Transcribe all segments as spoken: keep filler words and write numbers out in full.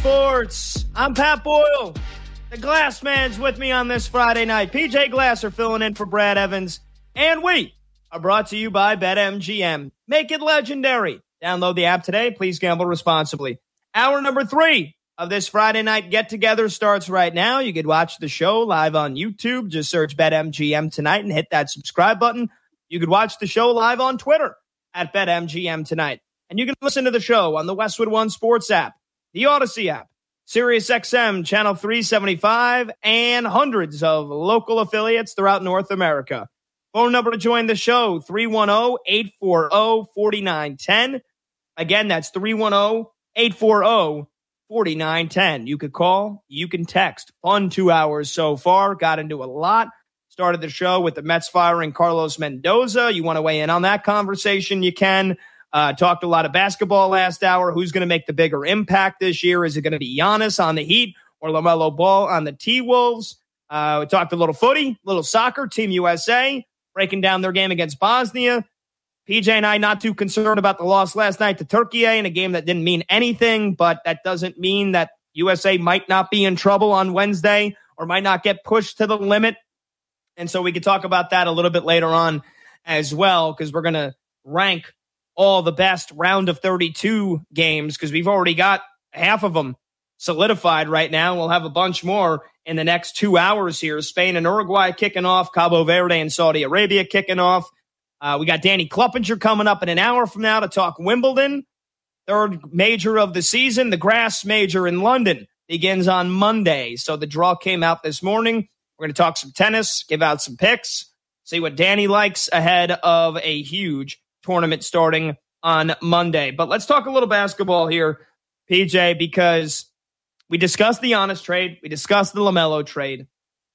Sports. I'm Pat Boyle. The Glass Man's with me on this Friday night. P J Glasser filling in for Brad Evans. And we are brought to you by BetMGM. Make it legendary. Download the app today. Please gamble responsibly. Hour number three of this Friday night get-together starts right now. You could watch the show live on YouTube. Just search BetMGM tonight and hit that subscribe button. You could watch the show live on Twitter at BetMGM tonight. And you can listen to the show on the Westwood One Sports app, the Odyssey app, SiriusXM Channel three seventy-five, and hundreds of local affiliates throughout North America. Phone number to join the show, three one zero, eight four zero, four nine one zero. Again, that's three one zero, eight four zero, four nine one zero. You could call, you can text. Fun two hours so far. Got into a lot. Started the show with the Mets firing Carlos Mendoza. You want to weigh in on that conversation, you can. Uh, talked a lot of basketball last hour. Who's going to make the bigger impact this year? Is it going to be Giannis on the Heat or LaMelo Ball on the T-Wolves? Uh, we talked a little footy, little soccer, Team U S A, breaking down their game against Bosnia. P J and I not too concerned about the loss last night to Turkey in a game that didn't mean anything, but that doesn't mean that U S A might not be in trouble on Wednesday or might not get pushed to the limit. And so we could talk about that a little bit later on as well, because we're going to rank all the best round of thirty-two games, because we've already got half of them solidified right now. We'll have a bunch more in the next two hours here. Spain and Uruguay kicking off, Cabo Verde and Saudi Arabia kicking off. Uh, we got Danny Kluppinger coming up in an hour from now to talk Wimbledon. Third major of the season, the grass major in London, begins on Monday. So the draw came out this morning. We're going to talk some tennis, give out some picks, see what Danny likes ahead of a huge tournament starting on Monday. But let's talk a little basketball here, P J, because we discussed the Giannis trade. We discussed the LaMelo trade.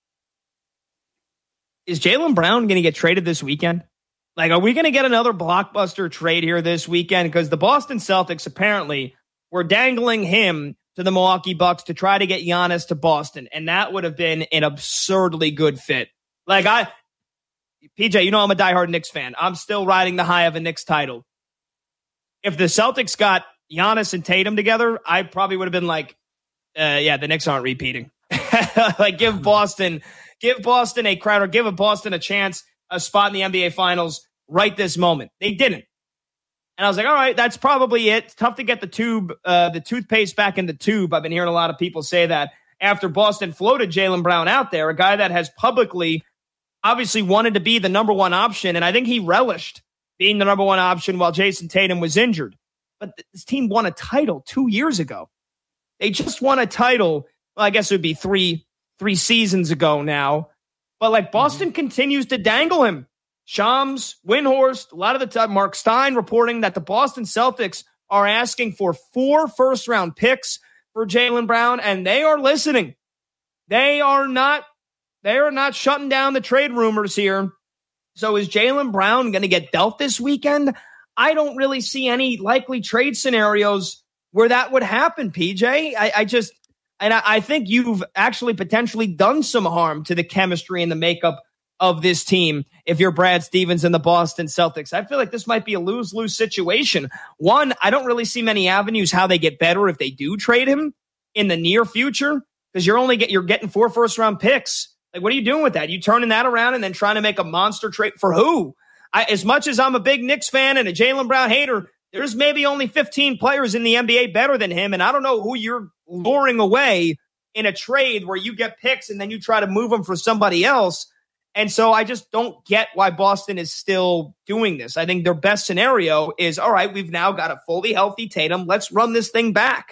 Is Jaylen Brown going to get traded this weekend? Like, are we going to get another blockbuster trade here this weekend? Because the Boston Celtics apparently were dangling him to the Milwaukee Bucks to try to get Giannis to Boston. And that would have been an absurdly good fit. Like, I... P J, you know I'm a diehard Knicks fan. I'm still riding the high of a Knicks title. If the Celtics got Giannis and Tatum together, I probably would have been like, uh, yeah, the Knicks aren't repeating. Like, give Boston, give Boston a crown, or give a Boston a chance, a spot in the N B A Finals right this moment. They didn't. And I was like, all right, that's probably it. It's tough to get the tube, uh, the toothpaste back in the tube. I've been hearing a lot of people say that after Boston floated Jaylen Brown out there, a guy that has publicly obviously wanted to be the number one option, and I think he relished being the number one option while Jason Tatum was injured. But this team won a title two years ago. They just won a title, well, I guess it would be three three seasons ago now. But, like, Boston mm-hmm. continues to dangle him. Shams, Windhorst, a lot of the time, Mark Stein reporting that the Boston Celtics are asking for four first-round picks for Jaylen Brown, and they are listening. They are not They are not shutting down the trade rumors here. So is Jaylen Brown going to get dealt this weekend? I don't really see any likely trade scenarios where that would happen, P J. I, I just, and I, I think you've actually potentially done some harm to the chemistry and the makeup of this team if you're Brad Stevens and the Boston Celtics. I feel like this might be a lose-lose situation. One, I don't really see many avenues how they get better if they do trade him in the near future, because you're only get, you're getting four first-round picks. Like, what are you doing with that? You turning that around and then trying to make a monster trade for who? I, as much as I'm a big Knicks fan and a Jaylen Brown hater, there's maybe only fifteen players in the N B A better than him, and I don't know who you're luring away in a trade where you get picks and then you try to move them for somebody else. And so I just don't get why Boston is still doing this. I think their best scenario is, all right, we've now got a fully healthy Tatum. Let's run this thing back.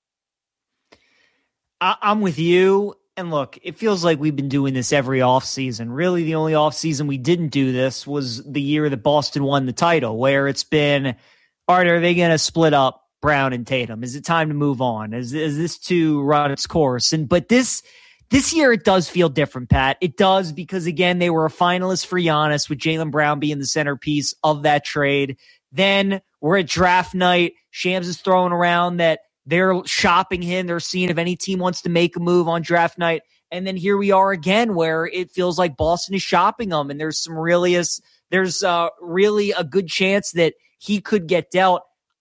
I- I'm with you. And look, it feels like we've been doing this every offseason. Really, the only offseason we didn't do this was the year that Boston won the title, where it's been, all right, are they going to split up Brown and Tatum? Is it time to move on? Is, is this to run its course? And But this this year, it does feel different, Pat. It does, because, again, they were a finalist for Giannis, with Jaylen Brown being the centerpiece of that trade. Then we're at draft night. Shams is throwing around that they're shopping him. They're seeing if any team wants to make a move on draft night. And then here we are again, where it feels like Boston is shopping him. And there's some really, there's uh, really a good chance that he could get dealt.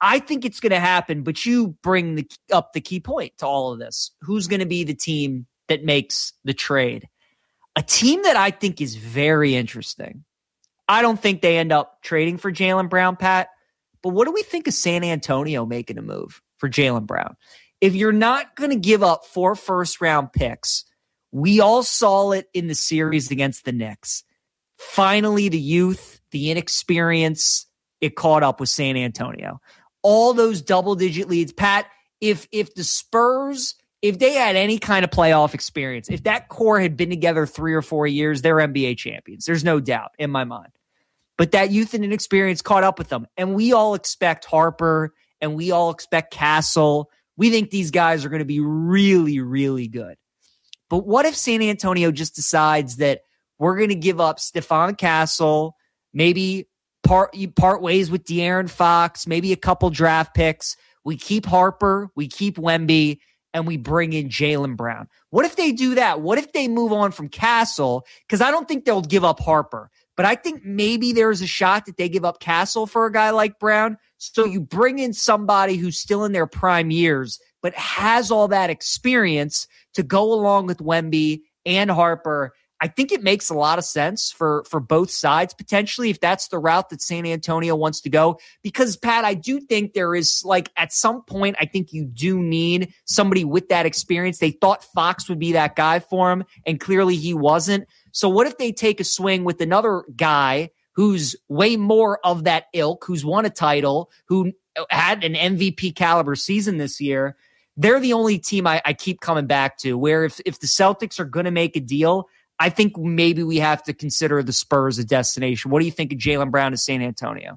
I think it's going to happen, but you bring the, up the key point to all of this. Who's going to be the team that makes the trade? A team that I think is very interesting. I don't think they end up trading for Jaylen Brown, Pat, but what do we think of San Antonio making a move for Jaylen Brown? If you're not going to give up four first-round picks, we all saw it in the series against the Knicks. Finally, the youth, the inexperience, it caught up with San Antonio. All those double-digit leads. Pat, if if the Spurs, if they had any kind of playoff experience, if that core had been together three or four years, they're N B A champions. There's no doubt in my mind. But that youth and inexperience caught up with them. And we all expect Harper, and we all expect Castle. We think these guys are going to be really, really good. But what if San Antonio just decides that we're going to give up Stephon Castle, maybe part part ways with De'Aaron Fox, maybe a couple draft picks. We keep Harper, we keep Wemby, and we bring in Jaylen Brown. What if they do that? What if they move on from Castle? Because I don't think they'll give up Harper, but I think maybe there's a shot that they give up Castle for a guy like Brown. So you bring in somebody who's still in their prime years, but has all that experience to go along with Wemby and Harper. I think it makes a lot of sense for, for both sides, potentially, if that's the route that San Antonio wants to go. Because, Pat, I do think there is, like, at some point, I think you do need somebody with that experience. They thought Fox would be that guy for him, and clearly he wasn't. So what if they take a swing with another guy who's way more of that ilk, who's won a title, who had an M V P caliber season this year? They're the only team I, I keep coming back to, where if, if the Celtics are going to make a deal, I think maybe we have to consider the Spurs a destination. What do you think of Jaylen Brown to San Antonio?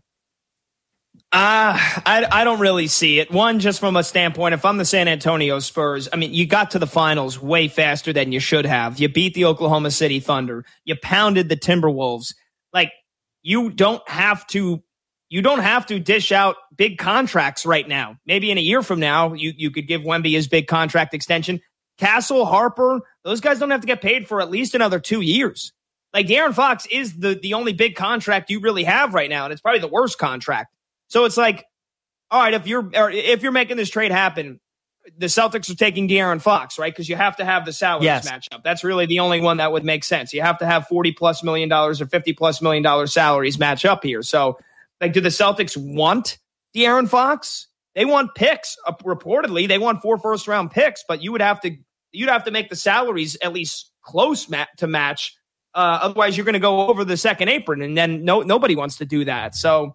Uh, I, I don't really see it. One, just from a standpoint, if I'm the San Antonio Spurs, I mean, you got to the finals way faster than you should have. You beat the Oklahoma City Thunder. You pounded the Timberwolves. Like, you don't have to, you don't have to dish out big contracts right now. Maybe in a year from now, you, you could give Wemby his big contract extension. Castle, Harper, those guys don't have to get paid for at least another two years. Like, De'Aaron Fox is the, the only big contract you really have right now, and it's probably the worst contract. So it's like, all right, if you're or if you're making this trade happen, the Celtics are taking De'Aaron Fox, right? Because you have to have the salaries yes. match up. That's really the only one that would make sense. You have to have forty plus million dollars or fifty plus million dollars salaries match up here. So, like, do the Celtics want De'Aaron Fox? They want picks. Uh, reportedly, they want four first round picks, but you would have to you'd have to make the salaries at least close ma- to match. Uh, otherwise, you're going to go over the second apron, and then no nobody wants to do that. So,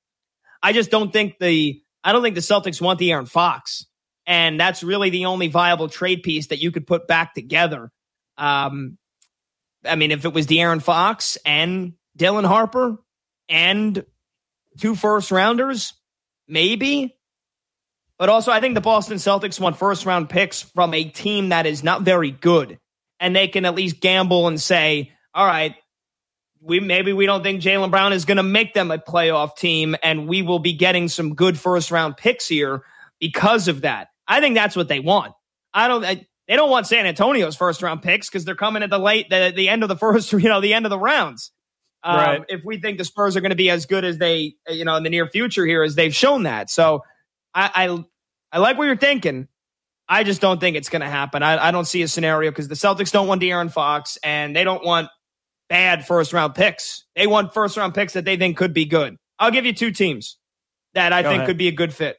I just don't think the I don't think the Celtics want De'Aaron Fox, and that's really the only viable trade piece that you could put back together. Um, I mean, if it was De'Aaron Fox and Dylan Harper and two first rounders, maybe. But also, I think the Boston Celtics want first round picks from a team that is not very good, and they can at least gamble and say, all right, we maybe we don't think Jaylen Brown is going to make them a playoff team, and we will be getting some good first round picks here because of that. I think that's what they want. I don't. I, they don't want San Antonio's first round picks because they're coming at the late, the, the end of the first, you know, the end of the rounds. Um, right. If we think the Spurs are going to be as good as they, you know, in the near future here, as they've shown that. So I, I, I like what you're thinking. I just don't think it's going to happen. I, I don't see a scenario because the Celtics don't want De'Aaron Fox, and they don't want bad first round picks. They want first round picks that they think could be good. I'll give you two teams that I Go think ahead. could be a good fit.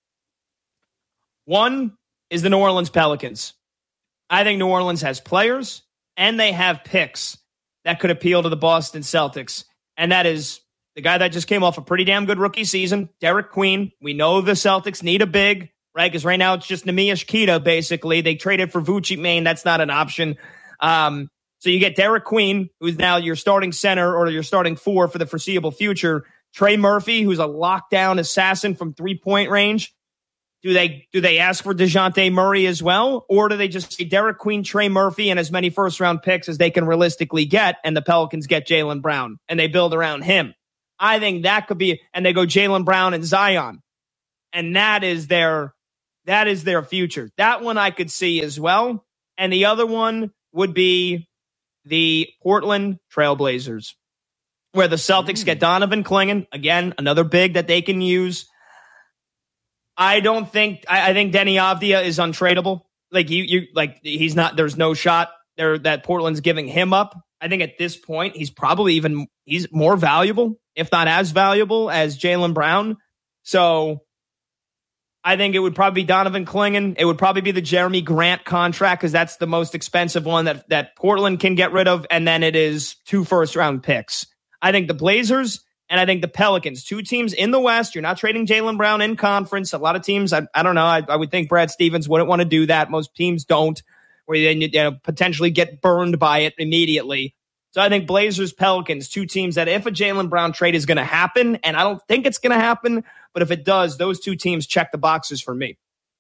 One is the New Orleans Pelicans. I think New Orleans has players and they have picks that could appeal to the Boston Celtics. And that is the guy that just came off a pretty damn good rookie season, Derek Queen. We know the Celtics need a big, right? Because right now it's just Nemiya Shkita, basically. They traded for Vucci Maine. That's not an option. Um, So you get Derek Queen, who's now your starting center or your starting four for the foreseeable future. Trey Murphy, who's a lockdown assassin from three-point range. Do they do they ask for DeJounte Murray as well? Or do they just say Derek Queen, Trey Murphy, and as many first-round picks as they can realistically get, and the Pelicans get Jaylen Brown, and they build around him? I think that could be, and they go Jaylen Brown and Zion. And that is their that is their future. That one I could see as well. And the other one would be the Portland Trailblazers, where the Celtics mm. get Donovan Clingan, again, another big that they can use. I don't think I, I think Denny Avdia is untradeable. Like you, you like he's not. There's no shot there that Portland's giving him up. I think at this point he's probably even he's more valuable, if not as valuable as Jaylen Brown. So I think it would probably be Donovan Clingan. It would probably be the Jeremy Grant contract because that's the most expensive one that that Portland can get rid of, and then it is two first round picks. I think the Blazers. And I think the Pelicans, two teams in the West, you're not trading Jaylen Brown in conference. A lot of teams, I, I don't know, I, I would think Brad Stevens wouldn't want to do that. Most teams don't, where they you know, potentially get burned by it immediately. So I think Blazers, Pelicans, two teams that if a Jaylen Brown trade is going to happen, and I don't think it's going to happen, but if it does, those two teams check the boxes for me.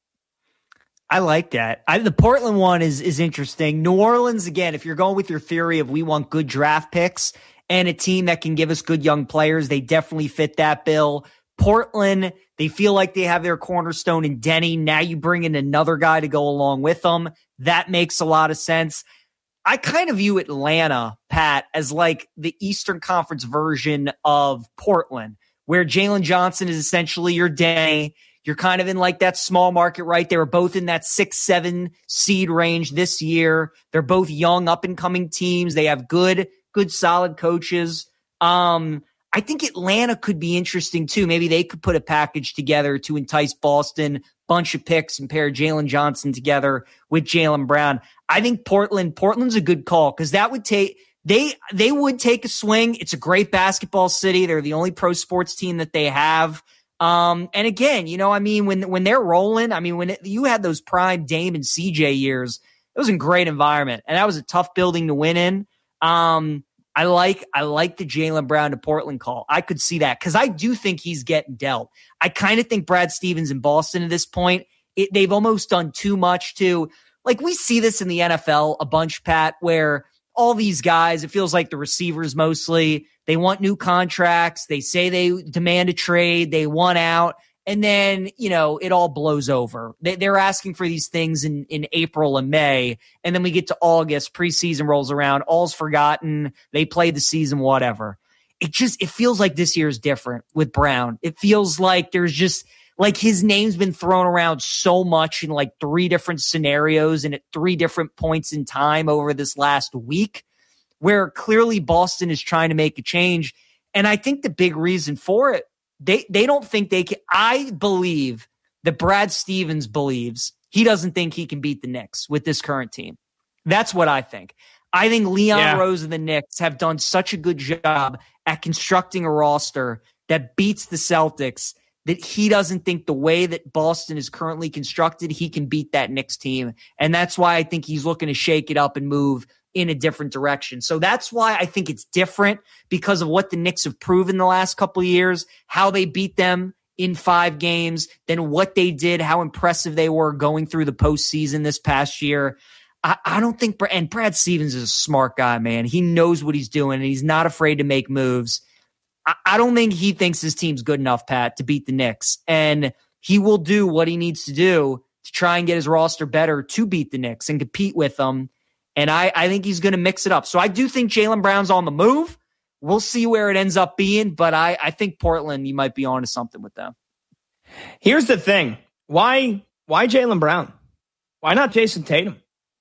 I like that. I, the Portland one is is interesting. New Orleans, again, if you're going with your theory of we want good draft picks, and a team that can give us good young players, they definitely fit that bill. Portland, they feel like they have their cornerstone in Denny. Now you bring in another guy to go along with them. That makes a lot of sense. I kind of view Atlanta, Pat, as like the Eastern Conference version of Portland, where Jalen Johnson is essentially your Denny. You're kind of in like that small market, right? They were both in that six, seven seed range this year. They're both young, up and coming teams. They have good good, solid coaches. Um, I think Atlanta could be interesting too. Maybe they could put a package together to entice Boston, bunch of picks, and pair Jalen Johnson together with Jaylen Brown. I think Portland, Portland's a good call because that would take, they, they would take a swing. It's a great basketball city. They're the only pro sports team that they have. Um, and again, you know, I mean, when, when they're rolling, I mean, when it, you had those prime Dame and C J years, it was a great environment and that was a tough building to win in. Um, I like I like the Jaylen Brown to Portland call. I could see that because I do think he's getting dealt. I kind of think Brad Stevens in Boston at this point, it, they've almost done too much to, like we see this in the N F L a bunch, Pat, where all these guys, it feels like the receivers mostly, they want new contracts. They say they demand a trade. They want out. And then, you know, it all blows over. They, they're asking for these things in, in April and May. And then we get to August, preseason rolls around, all's forgotten. They play the season, whatever. It just, it feels like this year is different with Brown. It feels like there's just, like his name's been thrown around so much in like three different scenarios and at three different points in time over this last week, where clearly Boston is trying to make a change. And I think the big reason for it, They they don't think they can. I believe that Brad Stevens believes he doesn't think he can beat the Knicks with this current team. That's what I think. I think Leon yeah. Rose and the Knicks have done such a good job at constructing a roster that beats the Celtics that he doesn't think the way that Boston is currently constructed, he can beat that Knicks team. And that's why I think he's looking to shake it up and move in a different direction. So that's why I think it's different because of what the Knicks have proven the last couple of years, how they beat them in five games, then what they did, how impressive they were going through the postseason this past year. I, I don't think, and Brad Stevens is a smart guy, man. He knows what he's doing and he's not afraid to make moves. I, I don't think he thinks his team's good enough, Pat, to beat the Knicks. And he will do what he needs to do to try and get his roster better to beat the Knicks and compete with them. And I, I think he's going to mix it up. So I do think Jaylen Brown's on the move. We'll see where it ends up being, but I, I think Portland, you might be onto something with them. Here's the thing. Why, why Jaylen Brown? Why not Jason Tatum?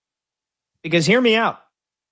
Because hear me out.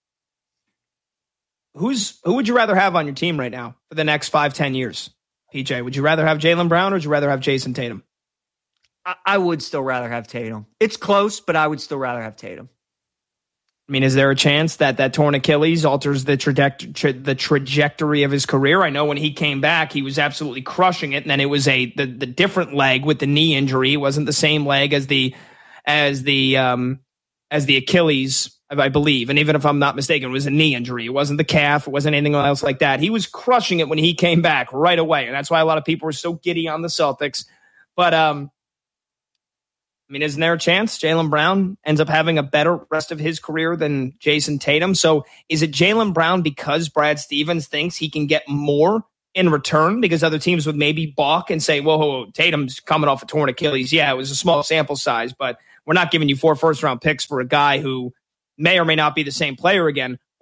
Who's who would you rather have on your team right now for the next five, ten years? P J, would you rather have Jaylen Brown or would you rather have Jason Tatum? I, I would still rather have Tatum. It's close, but I would still rather have Tatum. I mean, is there a chance that that torn Achilles alters the, traje- tra- the trajectory of his career? I know when he came back, he was absolutely crushing it, and then it was a the, the different leg with the knee injury. It wasn't the same leg as the as the um, as the Achilles, I believe. And even if I'm not mistaken, it was a knee injury. It wasn't the calf. It wasn't anything else like that. He was crushing it when he came back right away, and that's why a lot of people were so giddy on the Celtics. But um. I mean, isn't there a chance Jaylen Brown ends up having a better rest of his career than Jason Tatum? So is it Jaylen Brown because Brad Stevens thinks he can get more in return because other teams would maybe balk and say, whoa, whoa, whoa, Tatum's coming off a torn Achilles. Yeah, it was a small sample size, but we're not giving you four first-round picks for a guy who may or may not be the same player again.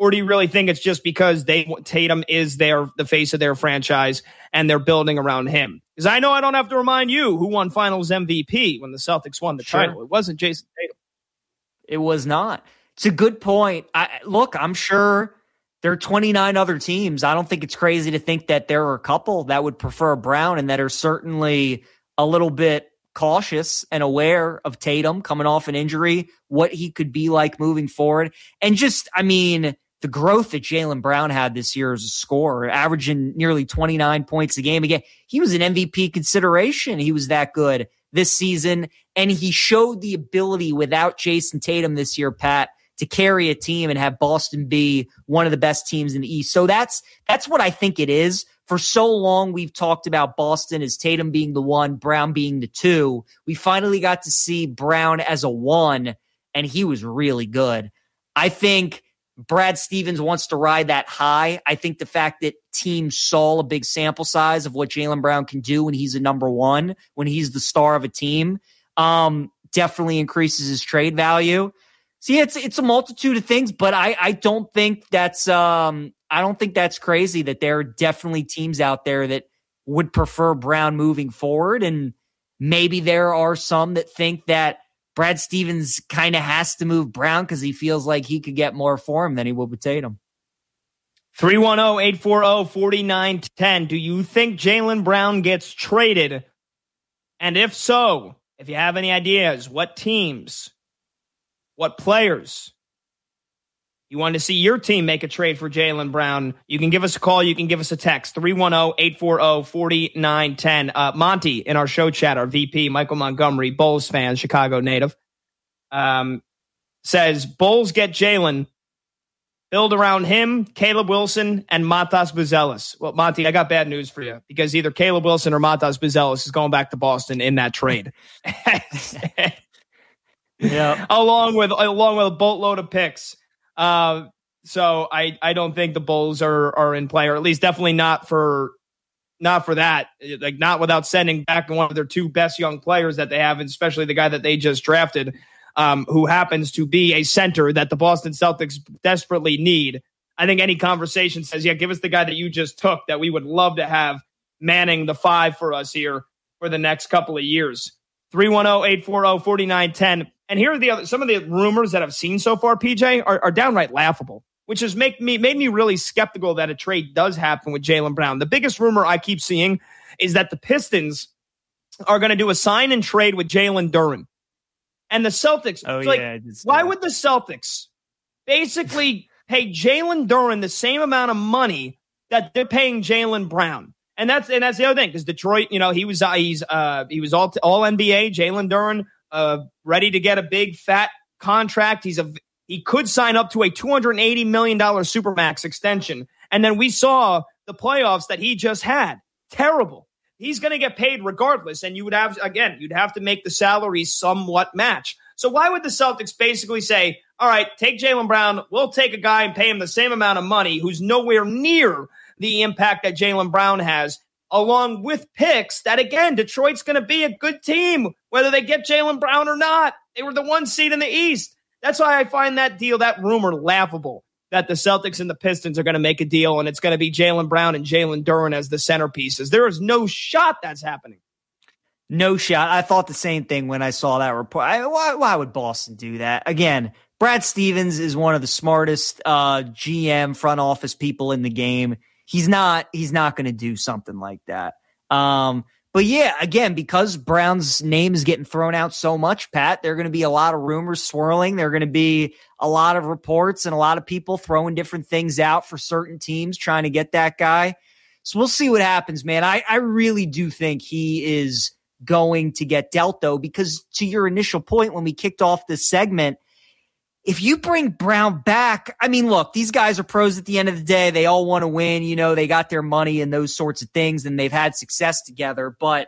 Or do you really think it's just because they Tatum is their the face of their franchise and they're building around him? Because I know I don't have to remind you who won Finals M V P when the Celtics won the Sure. title. It wasn't Jason Tatum. It was not. It's a good point. I, look, I'm sure there are twenty-nine other teams. I don't think it's crazy to think that there are a couple that would prefer Brown and that are certainly a little bit cautious and aware of Tatum coming off an injury, what he could be like moving forward. And just, I mean, the growth that Jaylen Brown had this year as a scorer, averaging nearly twenty-nine points a game. Again, he was an M V P consideration. He was that good this season. And he showed the ability without Jason Tatum this year, Pat, to carry a team and have Boston be one of the best teams in the East. So that's that's what I think it is. For so long, we've talked about Boston as Tatum being the one, Brown being the two. We finally got to see Brown as a one, and he was really good. I think Brad Stevens wants to ride that high. I think the fact that teams saw a big sample size of what Jaylen Brown can do when he's a number one, when he's the star of a team, um, definitely increases his trade value. See, it's it's a multitude of things, but I, I don't think that's um I don't think that's crazy that there are definitely teams out there that would prefer Brown moving forward, and maybe there are some that think that Brad Stevens kind of has to move Brown because he feels like he could get more for him than he would with Tatum. three one zero, eight four zero, four nine one zero. Do you think Jaylen Brown gets traded? And if so, if you have any ideas, what teams, what players you want to see your team make a trade for Jaylen Brown, you can give us a call. You can give us a text, three one zero, eight four zero, four nine one zero. Uh, Monty in our show chat, our V P, Michael Montgomery, Bulls fan, Chicago native, um, says, Bulls get Jaylen, build around him, Caleb Wilson, and Matas Buzelis. Well, Monty, I got bad news for you, because either Caleb Wilson or Matas Buzelis is going back to Boston in that trade. Yeah, along with along with a boatload of picks. Uh, so I, I don't think the Bulls are are in play, or at least definitely not for not for that. Like, not without sending back one of their two best young players that they have, and especially the guy that they just drafted, um, who happens to be a center that the Boston Celtics desperately need. I think any conversation says, yeah, give us the guy that you just took that we would love to have manning the five for us here for the next couple of years. three one zero, eight four zero, four nine one zero. And here are the other, some of the rumors that I've seen so far, P J, are, are downright laughable, which has make me made me really skeptical that a trade does happen with Jaylen Brown. The biggest rumor I keep seeing is that the Pistons are going to do a sign and trade with Jalen Duren. And the Celtics, oh, like, yeah, why would the Celtics basically pay Jalen Duren the same amount of money that they're paying Jaylen Brown? And that's and that's the other thing, because Detroit, you know, he was uh, he's uh, he was all all N B A. Jalen Duren, uh, ready to get a big fat contract. He's a he could sign up to a two hundred eighty million dollars supermax extension. And then we saw the playoffs that he just had. Terrible. He's going to get paid regardless, and you would have again, you'd have to make the salary somewhat match. So why would the Celtics basically say, all right, take Jaylen Brown, we'll take a guy and pay him the same amount of money who's nowhere near the impact that Jaylen Brown has, along with picks that, again, Detroit's going to be a good team, whether they get Jaylen Brown or not. They were the one seed in the East. That's why I find that deal, that rumor, laughable, that the Celtics and the Pistons are going to make a deal, and it's going to be Jaylen Brown and Jalen Duren as the centerpieces. There is no shot that's happening. No shot. I thought the same thing when I saw that report. I, why, why would Boston do that? Again, Brad Stevens is one of the smartest uh, G M front office people in the game. He's not, he's not going to do something like that. Um, but yeah, again, because Brown's name is getting thrown out so much, Pat, there are going to be a lot of rumors swirling. There are going to be a lot of reports and a lot of people throwing different things out for certain teams trying to get that guy. So we'll see what happens, man. I, I really do think he is going to get dealt, though, because to your initial point when we kicked off this segment, if you bring Brown back, I mean, look, these guys are pros at the end of the day. They all want to win. You know, they got their money and those sorts of things, and they've had success together. But,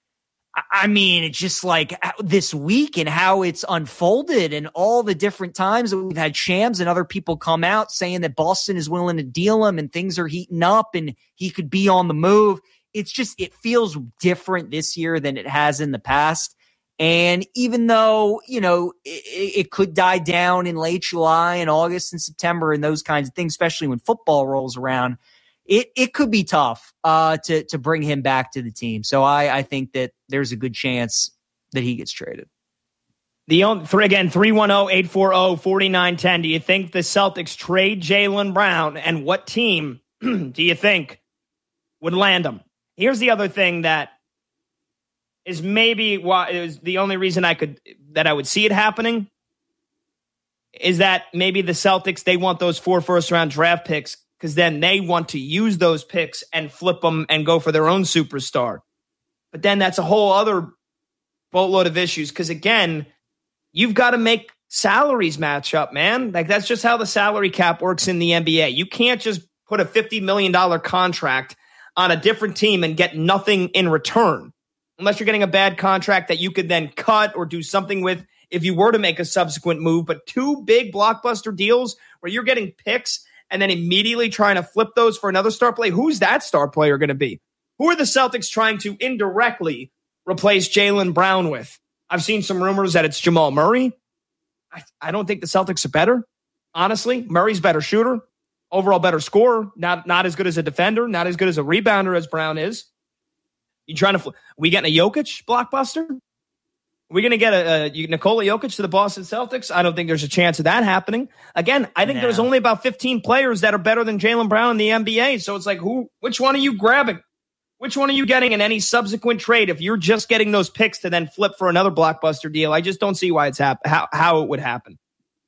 I mean, it's just like this week and how it's unfolded and all the different times that we've had Shams and other people come out saying that Boston is willing to deal him and things are heating up and he could be on the move. It's just, it feels different this year than it has in the past. And even though, you know, it, it could die down in late July and August and September and those kinds of things, especially when football rolls around, it, it could be tough uh, to, to bring him back to the team. So I, I think that there's a good chance that he gets traded. The only, three, again, three one zero, eight four zero, four nine one zero. Do you think the Celtics trade Jaylen Brown, and what team do you think would land him? Here's the other thing that is maybe why it was the only reason I could that I would see it happening is that maybe the Celtics, they want those four first round draft picks because then they want to use those picks and flip them and go for their own superstar. But then that's a whole other boatload of issues because, again, you've got to make salaries match up, man. Like, that's just how the salary cap works in the N B A. You can't just put a fifty million dollars contract on a different team and get nothing in return. Unless you're getting a bad contract that you could then cut or do something with if you were to make a subsequent move. But two big blockbuster deals where you're getting picks and then immediately trying to flip those for another star player. Who's that star player going to be? Who are the Celtics trying to indirectly replace Jaylen Brown with? I've seen some rumors that it's Jamal Murray. I, I don't think the Celtics are better. Honestly, Murray's better shooter, overall better scorer, not, not as good as a defender, not as good as a rebounder as Brown is. You trying to? Fl- we getting a Jokic blockbuster? Are we going to get a, a Nikola Jokic to the Boston Celtics? I don't think there's a chance of that happening. Again, I think no. there's only about fifteen players that are better than Jaylen Brown in the N B A. So it's like, who? Which one are you grabbing? Which one are you getting in any subsequent trade? If you're just getting those picks to then flip for another blockbuster deal, I just don't see why it's hap- how how it would happen.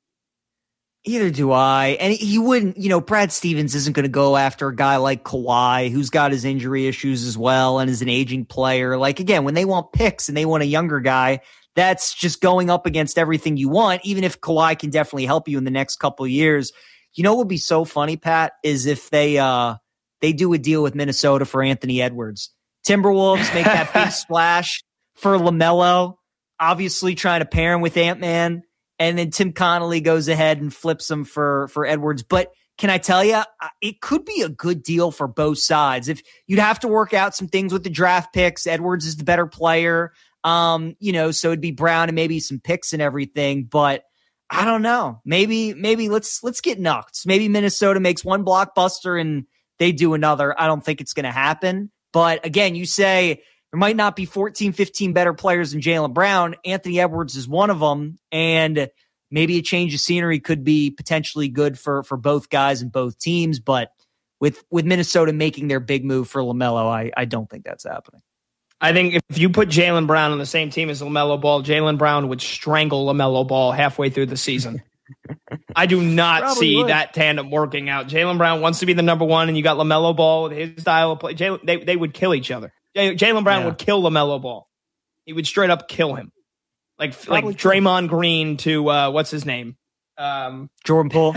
Either do I. And he wouldn't, you know, Brad Stevens isn't going to go after a guy like Kawhi, who's got his injury issues as well and is an aging player. Like, again, when they want picks and they want a younger guy, that's just going up against everything you want, even if Kawhi can definitely help you in the next couple of years. You know what would be so funny, Pat, is if they uh, they do a deal with Minnesota for Anthony Edwards. Timberwolves make that big splash for LaMelo, obviously trying to pair him with Ant-Man. And then Tim Connolly goes ahead and flips him for, for Edwards. But can I tell you, it could be a good deal for both sides. If you'd have to work out some things with the draft picks, Edwards is the better player. Um, you know, so it'd be Brown and maybe some picks and everything. But I don't know. Maybe, maybe let's let's get nuts. Maybe Minnesota makes one blockbuster and they do another. I don't think it's going to happen. But again, you say there might not be fourteen, fifteen better players than Jaylen Brown. Anthony Edwards is one of them. And maybe a change of scenery could be potentially good for, for both guys and both teams. But with, with Minnesota making their big move for LaMelo, I, I don't think that's happening. I think if you put Jaylen Brown on the same team as LaMelo Ball, Jaylen Brown would strangle LaMelo Ball halfway through the season. I do not Probably see would. that tandem working out. Jaylen Brown wants to be the number one, and you got LaMelo Ball with his style of play. Jaylen, they, they would kill each other. Jaylen Brown yeah. would kill LaMelo Ball. He would straight up kill him. Like Probably like Draymond true. Green to, uh, what's his name? Um, Jordan Poole.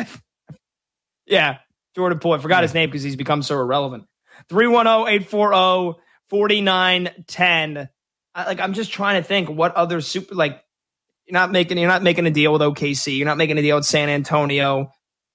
yeah, Jordan Poole. I forgot yeah. his name because he's become so irrelevant. three one zero, eight four zero, four nine one zero. I, like, I'm just trying to think what other super, like, you're not making, you're not making a deal with O K C. You're not making a deal with San Antonio.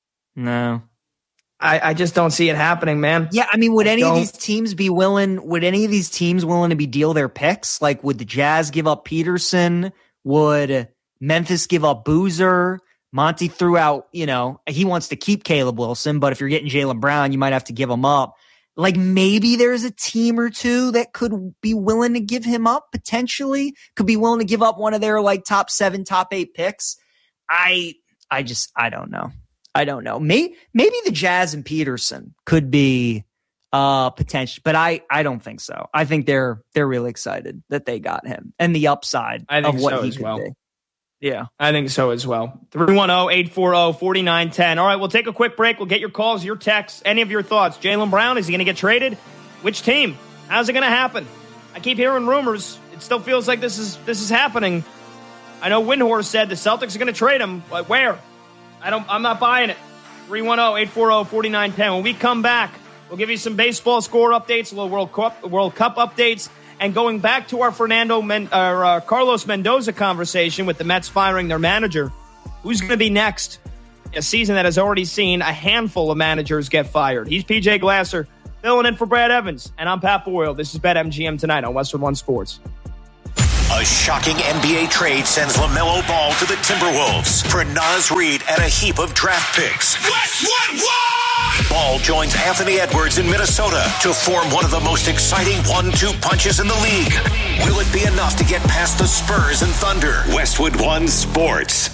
No. I, I just don't see it happening, man. Yeah, I mean, would I any don't. of these teams be willing, would any of these teams willing to be deal their picks? Like, would the Jazz give up Peterson? Would Memphis give up Boozer? Monty threw out, you know, he wants to keep Caleb Wilson, but if you're getting Jaylen Brown, you might have to give him up. Like, maybe there's a team or two that could be willing to give him up, potentially. Could be willing to give up one of their, like, top seven, top eight picks. I I just, I don't know. I don't know. Maybe, maybe the Jazz and Peterson could be uh, potential, but I, I don't think so. I think they're they're really excited that they got him and the upside I think of what so he as could well. be. Yeah, I think so as well. three one zero, eight four zero, four nine one zero. All right, we'll take a quick break. We'll get your calls, your texts, any of your thoughts. Jaylen Brown, is he going to get traded? Which team? How's it going to happen? I keep hearing rumors. It still feels like this is this is happening. I know Windhorst said the Celtics are going to trade him, but where? I don't. I'm not buying it. three one zero, eight four zero, four nine one zero. When we come back, we'll give you some baseball score updates, a little World Cup, World Cup updates, and going back to our Fernando Men, uh, uh, Carlos Mendoza conversation with the Mets firing their manager. Who's going to be next? A season that has already seen a handful of managers get fired. He's P J Glasser, filling in for Brad Evans, and I'm Pat Boyle. This is BetMGM Tonight on Westwood One Sports. A shocking N B A trade sends LaMelo Ball to the Timberwolves for Naz Reid and a heap of draft picks. What's what, what? Ball joins Anthony Edwards in Minnesota to form one of the most exciting one two punches in the league. Will it be enough to get past the Spurs and Thunder? Westwood One Sports.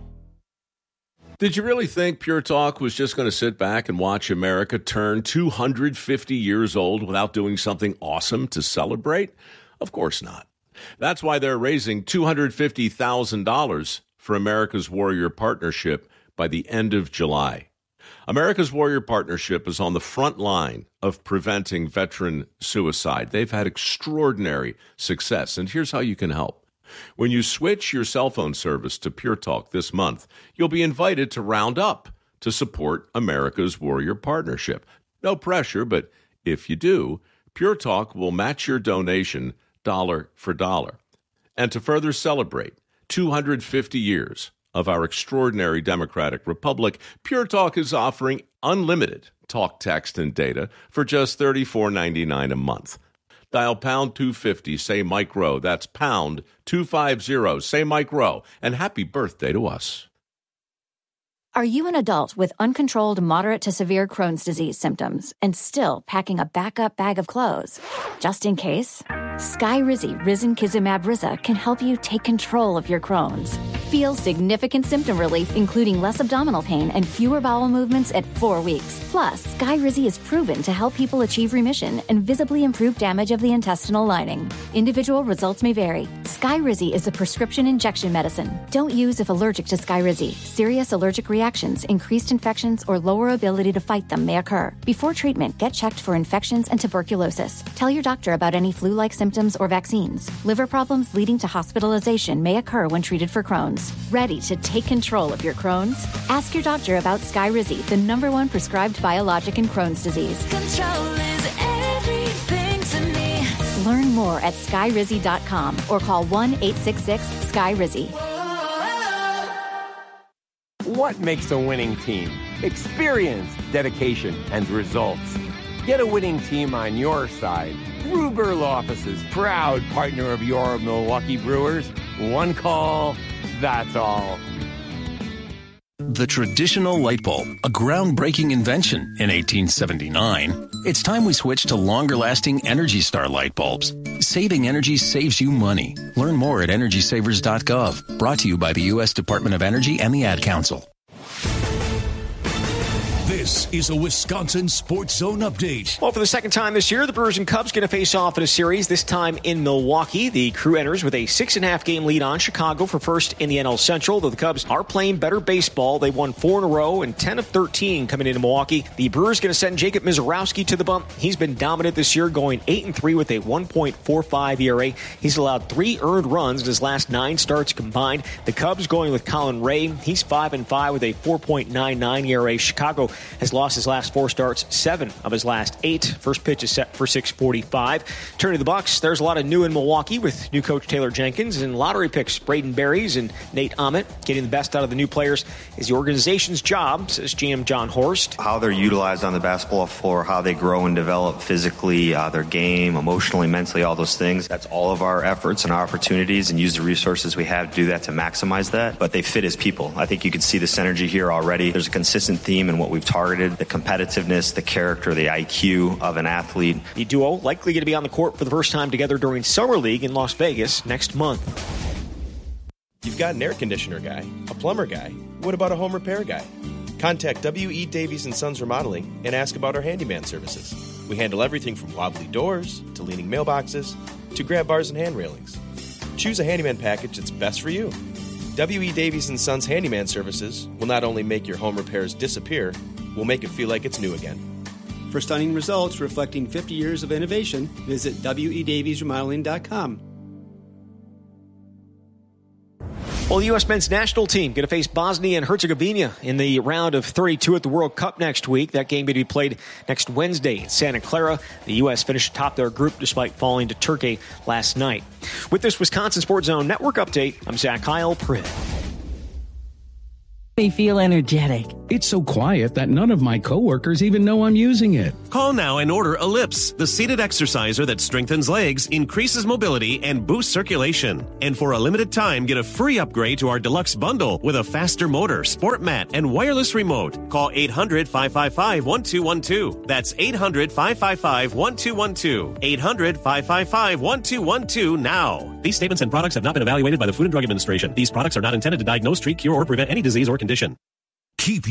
Did you really think Pure Talk was just going to sit back and watch America turn two hundred fifty years old without doing something awesome to celebrate? Of course not. That's why they're raising two hundred fifty thousand dollars for America's Warrior Partnership by the end of July. America's Warrior Partnership is on the front line of preventing veteran suicide. They've had extraordinary success, and here's how you can help. When you switch your cell phone service to Pure Talk this month, you'll be invited to round up to support America's Warrior Partnership. No pressure, but if you do, Pure Talk will match your donation dollar for dollar. And to further celebrate two hundred fifty years of our extraordinary democratic republic, Pure Talk is offering unlimited talk, text, and data for just thirty-four ninety-nine a month. Dial pound two fifty, say Mike Rowe. That's pound two fifty, say Mike Rowe. And happy birthday to us. Are you an adult with uncontrolled moderate to severe Crohn's disease symptoms and still packing a backup bag of clothes? Just in case, Skyrizi Risankizumab Riza can help you take control of your Crohn's. Feel significant symptom relief, including less abdominal pain and fewer bowel movements at four weeks. Plus, Skyrizi is proven to help people achieve remission and visibly improve damage of the intestinal lining. Individual results may vary. Skyrizi is a prescription injection medicine. Don't use if allergic to Skyrizi. Serious allergic reactions, increased infections, or lower ability to fight them may occur. Before treatment, get checked for infections and tuberculosis. Tell your doctor about any flu-like symptoms or vaccines. Liver problems leading to hospitalization may occur when treated for Crohn's. Ready to take control of your Crohn's? Ask your doctor about Skyrizi, the number one prescribed biologic in Crohn's disease. Control is everything to me. Learn more at skyrizi dot com or call one eight six six sky rizi. What makes a winning team? Experience, dedication, and results. Get a winning team on your side. Ruber Law Offices, proud partner of your Milwaukee Brewers. One call, that's all. The traditional light bulb, a groundbreaking invention in eighteen seventy-nine. It's time we switch to longer-lasting Energy Star light bulbs. Saving energy saves you money. Learn more at energy savers dot gov. Brought to you by the U S Department of Energy and the Ad Council. This is a Wisconsin Sports Zone update. Well, for the second time this year, the Brewers and Cubs going to face off in a series, this time in Milwaukee. The Crew enters with a six and a half game lead on Chicago for first in the N L Central, though the Cubs are playing better baseball. They won four in a row and ten of thirteen coming into Milwaukee. The Brewers going to send Jacob Misiorowski to the bump. He's been dominant this year, going eight and three with a one point four five E R A. He's allowed three earned runs in his last nine starts combined. The Cubs going with Colin Ray. He's five and five with a four point nine nine E R A. Chicago has lost his last four starts, seven of his last eight. First pitch is set for six forty-five. Turning to the Bucks, there's a lot of new in Milwaukee with new coach Taylor Jenkins and lottery picks Braden Berries and Nate Ahmet. Getting the best out of the new players is the organization's job, says G M John Horst. How they're utilized on the basketball floor, how they grow and develop physically, uh, their game, emotionally, mentally, all those things. That's all of our efforts and our opportunities, and use the resources we have to do that, to maximize that. But they fit as people. I think you can see the synergy here already. There's a consistent theme in what we've targeted, the competitiveness, the character, the I Q of an athlete. The duo likely going to be on the court for the first time together during Summer League in Las Vegas next month. You've got an air conditioner guy, a plumber guy. What about a home repair guy? Contact W E. Davies and Sons Remodeling and ask about our handyman services. We handle everything from wobbly doors to leaning mailboxes to grab bars and hand railings. Choose a handyman package that's best for you. W E. Davies and Sons Handyman Services will not only make your home repairs disappear, we'll make it feel like it's new again. For stunning results reflecting fifty years of innovation, visit W E Davies Remodeling dot com. Well, the U S men's national team going to face Bosnia and Herzegovina in the round of thirty-two at the World Cup next week. That game going to be played next Wednesday in Santa Clara. The U S finished atop their group despite falling to Turkey last night. With this Wisconsin Sports Zone Network update, I'm Zach Heil. Pritt. They feel energetic, It's so quiet that none of my coworkers even know I'm using it. Call now and order Ellipse, the seated exerciser that strengthens legs, increases mobility, and boosts circulation. And for a limited time, get a free upgrade to our deluxe bundle with a faster motor, sport mat, and wireless remote. Call eight hundred, five five five, one two one two. That's eight hundred, five five five, one two one two. eight hundred, five five five, one two one two now. These statements and products have not been evaluated by the Food and Drug Administration. These products are not intended to diagnose, treat, cure, or prevent any disease or condition. Keep